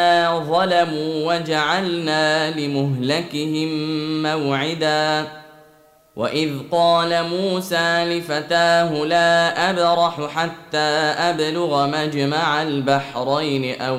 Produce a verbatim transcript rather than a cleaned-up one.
لما ظلموا وجعلنا لمهلكهم موعدا وإذ قال موسى لفتاه لا أبرح حتى أبلغ مجمع البحرين أو